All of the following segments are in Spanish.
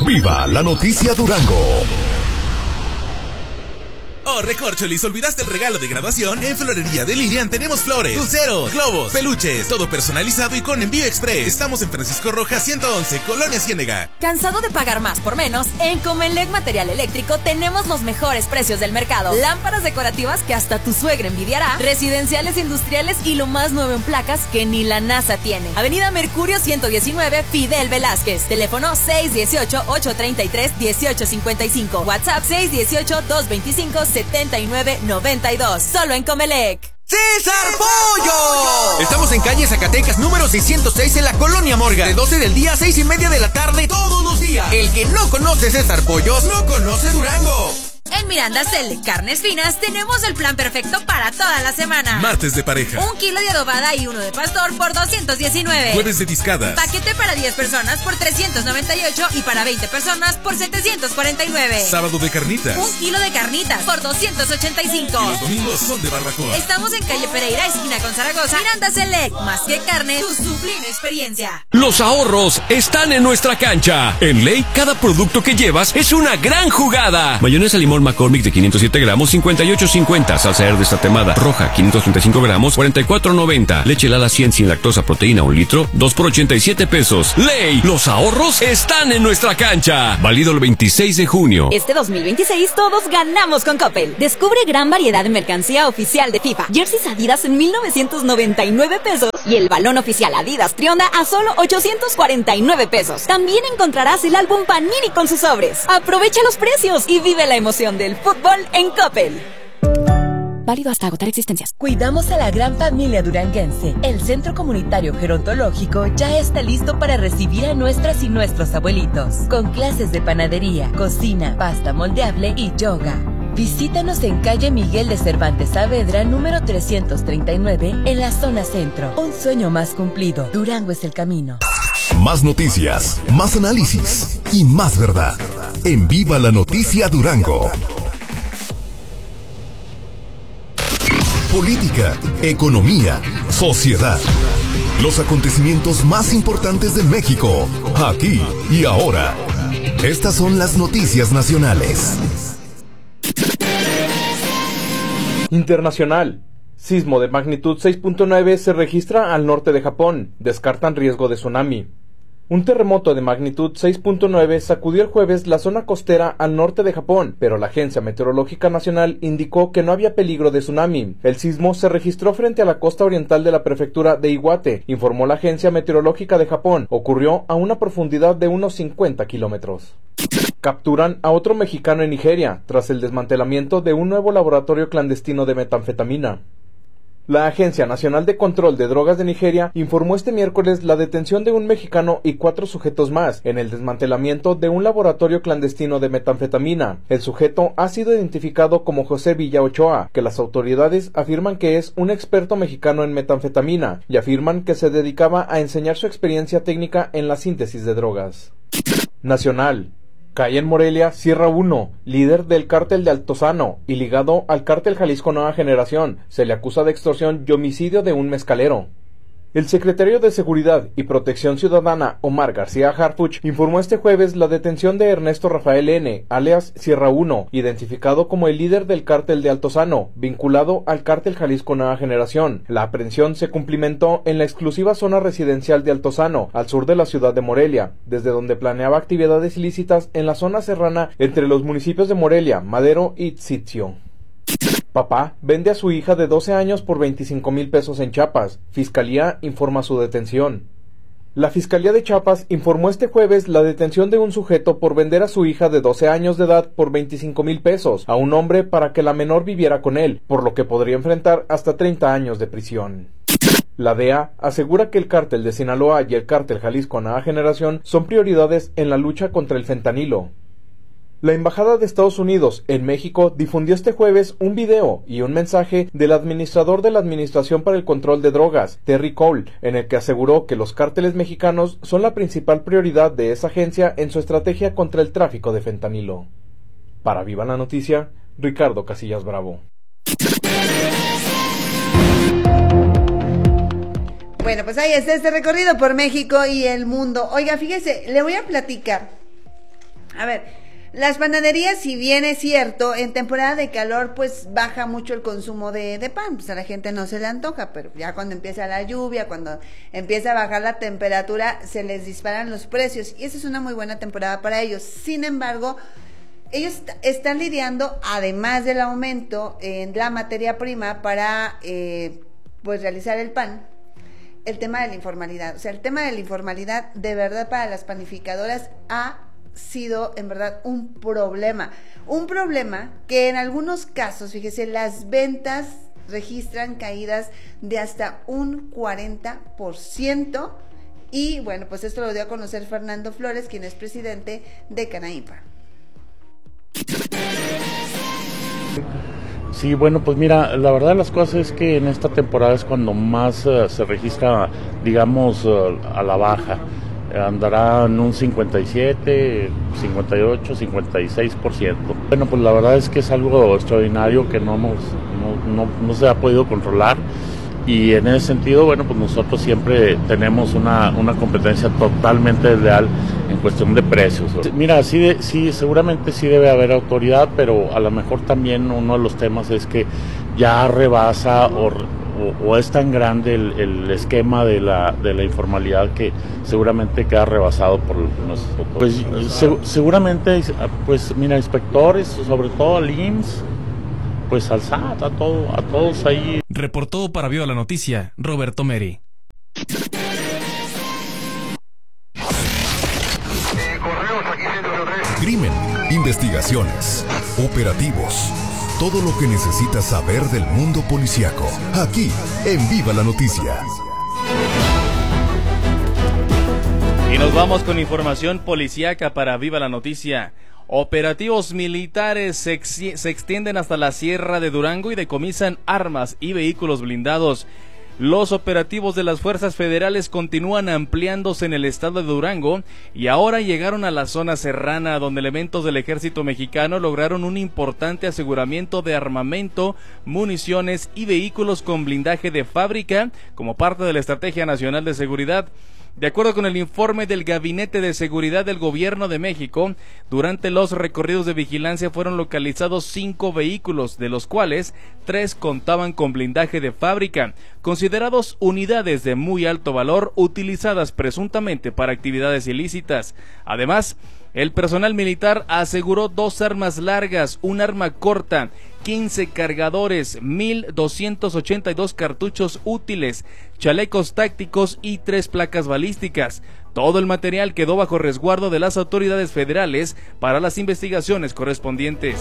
Viva la noticia Durango. Oh, Recorcholis, ¿olvidaste el regalo de graduación? En Florería de Lilian tenemos flores, dulceros, globos, peluches, todo personalizado y con envío express. Estamos en Francisco Rojas 111, Colonia Ciénega. ¿Cansado de pagar más por menos? En Comelec Material Eléctrico tenemos los mejores precios del mercado. Lámparas decorativas que hasta tu suegra envidiará, residenciales industriales y lo más nuevo en placas que ni la NASA tiene. Avenida Mercurio 119, Fidel Velázquez. Teléfono 618-833-1855. WhatsApp 618-225-7992. Solo en Comelec. ¡César Pollo! Estamos en calle Zacatecas, número 606 en la Colonia Morga. De 12 del día a 6:30 de la tarde, todos los días. El que no conoce César Pollos, no conoce Durango. En Miranda Cel Carnes Finas tenemos el plan perfecto para toda la semana. Martes de pareja. 1 kilo de adobada y 1 de pastor por 219. Jueves de discadas. Paquete para 10 personas por 398 y para 20 personas por 749. Sábado de carnitas. 1 kilo de carnitas por 285. Y los domingos son de barbacoa. Estamos en calle Pereira, esquina con Zaragoza. Miranda Select, más que carne, tu sublime experiencia. Los ahorros están en nuestra cancha. En Ley, cada producto que llevas es una gran jugada. Mayonesa limón McCormick de 507 gramos, 58.50. Salsa verde tatemada roja, 535 gramos, 44.90. Leche helada 100 sin lactosa proteína 1 litro, 2 por 87 pesos. Ley, los ahorros están en nuestra cancha. Válido el 26 de junio. Este 2026 todos ganamos con Coppel. Descubre gran variedad de mercancía oficial de FIFA. Jerseys Adidas en 1,999 pesos. Y el balón oficial Adidas Trionda a solo 849 pesos. También encontrarás el álbum Panini con sus sobres. Aprovecha los precios y vive la emoción del fútbol en Coppel. Válido hasta agotar existencias. Cuidamos a la gran familia duranguense. El Centro Comunitario Gerontológico ya está listo para recibir a nuestras y nuestros abuelitos, con clases de panadería, cocina, pasta moldeable y yoga. Visítanos en calle Miguel de Cervantes Saavedra, número 339, en la zona centro. Un sueño más cumplido. Durango es el camino. Más noticias, más análisis y más verdad. En Viva la noticia Durango. Política, economía, sociedad. Los acontecimientos más importantes de México, aquí y ahora. Estas son las noticias nacionales. Internacional. Sismo de magnitud 6.9 se registra al norte de Japón. Descartan riesgo de tsunami. Un terremoto de magnitud 6.9 sacudió el jueves la zona costera al norte de Japón, pero la Agencia Meteorológica Nacional indicó que no había peligro de tsunami. El sismo se registró frente a la costa oriental de la prefectura de Iwate, informó la Agencia Meteorológica de Japón. Ocurrió a una profundidad de unos 50 kilómetros. Capturan a otro mexicano en Nigeria, tras el desmantelamiento de un nuevo laboratorio clandestino de metanfetamina. La Agencia Nacional de Control de Drogas de Nigeria informó este miércoles la detención de un mexicano y 4 sujetos más en el desmantelamiento de un laboratorio clandestino de metanfetamina. El sujeto ha sido identificado como José Villa Ochoa, que las autoridades afirman que es un experto mexicano en metanfetamina y afirman que se dedicaba a enseñar su experiencia técnica en la síntesis de drogas. Nacional. Cae en Morelia Sierra 1, líder del cártel de Altozano y ligado al cártel Jalisco Nueva Generación. Se le acusa de extorsión y homicidio de un mezcalero. El secretario de Seguridad y Protección Ciudadana, Omar García Harfuch, informó este jueves la detención de Ernesto Rafael N., alias Sierra 1, identificado como el líder del cártel de Altozano, vinculado al cártel Jalisco Nueva Generación. La aprehensión se cumplimentó en la exclusiva zona residencial de Altozano, al sur de la ciudad de Morelia, desde donde planeaba actividades ilícitas en la zona serrana entre los municipios de Morelia, Madero y Tzitcio. Papá vende a su hija de 12 años por 25,000 pesos en Chiapas. Fiscalía informa su detención. La Fiscalía de Chiapas informó este jueves la detención de un sujeto por vender a su hija de 12 años de edad por 25,000 pesos a un hombre para que la menor viviera con él, por lo que podría enfrentar hasta 30 años de prisión. La DEA asegura que el cártel de Sinaloa y el cártel Jalisco Nueva Generación son prioridades en la lucha contra el fentanilo. La Embajada de Estados Unidos en México difundió este jueves un video y un mensaje del administrador de la Administración para el Control de Drogas, Terry Cole, en el que aseguró que los cárteles mexicanos son la principal prioridad de esa agencia en su estrategia contra el tráfico de fentanilo. Para Viva la Noticia, Ricardo Casillas Bravo. Bueno, pues ahí está este recorrido por México y el mundo. Oiga, fíjese, le voy a platicar A ver, las panaderías, si bien es cierto, en temporada de calor pues baja mucho el consumo de pan, pues a la gente no se le antoja, pero ya cuando empieza la lluvia, cuando empieza a bajar la temperatura, se les disparan los precios y esa es una muy buena temporada para ellos. Sin embargo, ellos están lidiando, además del aumento en la materia prima para pues realizar el pan, el tema de la informalidad. O sea, el tema de la informalidad de verdad para las panificadoras ha sido en verdad un problema que en algunos casos, fíjese, las ventas registran caídas de hasta un 40%. Y bueno, pues esto lo dio a conocer Fernando Flores, quien es presidente de Canaimpa. Sí, bueno, pues mira, la verdad de las cosas es que en esta temporada es cuando más se registra, digamos, a la baja. Andará en un 57, 58, 56%. Bueno, pues la verdad es que es algo extraordinario que no se ha podido controlar. Y en ese sentido, bueno, pues nosotros siempre tenemos una competencia totalmente desleal en cuestión de precios. Mira, sí, seguramente sí debe haber autoridad, pero a lo mejor también uno de los temas es que ya rebasa o es tan grande el esquema de la informalidad que seguramente queda rebasado por nosotros. Pues seguramente, pues mira, inspectores, sobre todo al IMSS, pues al SAT, a todos ahí. Reportó para Viva la Noticia, Roberto Meri. Crimen, investigaciones, operativos, todo lo que necesitas saber del mundo policíaco, aquí en Viva la Noticia. Y nos vamos con información policíaca para Viva la Noticia. Operativos militares se extienden hasta la Sierra de Durango y decomisan armas y vehículos blindados. Los operativos de las fuerzas federales continúan ampliándose en el estado de Durango y ahora llegaron a la zona serrana, donde elementos del ejército mexicano lograron un importante aseguramiento de armamento, municiones y vehículos con blindaje de fábrica como parte de la Estrategia Nacional de Seguridad. De acuerdo con el informe del Gabinete de Seguridad del Gobierno de México, durante los recorridos de vigilancia fueron localizados 5 vehículos, de los cuales 3 contaban con blindaje de fábrica, considerados unidades de muy alto valor utilizadas presuntamente para actividades ilícitas. Además, el personal militar aseguró 2 armas largas, un arma corta, 15 cargadores, 1,282 cartuchos útiles, chalecos tácticos y 3 placas balísticas. Todo el material quedó bajo resguardo de las autoridades federales para las investigaciones correspondientes.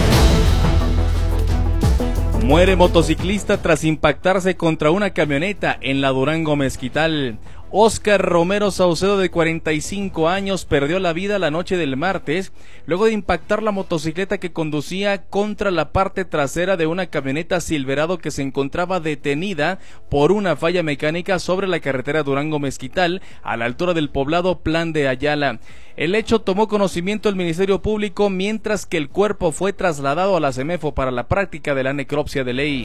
Muere motociclista tras impactarse contra una camioneta en la Durango Mezquital. Óscar Romero Saucedo, de 45 años, perdió la vida la noche del martes luego de impactar la motocicleta que conducía contra la parte trasera de una camioneta Silverado que se encontraba detenida por una falla mecánica sobre la carretera Durango Mezquital a la altura del poblado Plan de Ayala. El hecho tomó conocimiento el Ministerio Público, mientras que el cuerpo fue trasladado a la CEMEFO para la práctica de la necropsia de ley.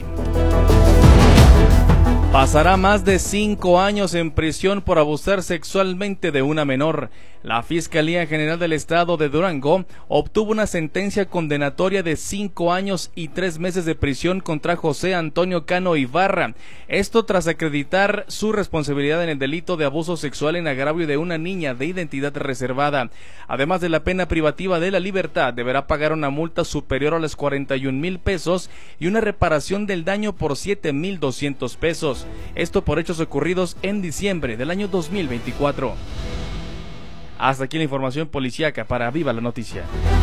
Pasará más de 5 años en prisión por abusar sexualmente de una menor. La Fiscalía General del Estado de Durango obtuvo una sentencia condenatoria de 5 años y 3 meses de prisión contra José Antonio Cano Ibarra. Esto tras acreditar su responsabilidad en el delito de abuso sexual en agravio de una niña de identidad reservada. Además de la pena privativa de la libertad, deberá pagar una multa superior a los 41,000 pesos y una reparación del daño por 7,200 pesos. Esto por hechos ocurridos en diciembre del año 2024. Hasta aquí la información policíaca para Viva la Noticia.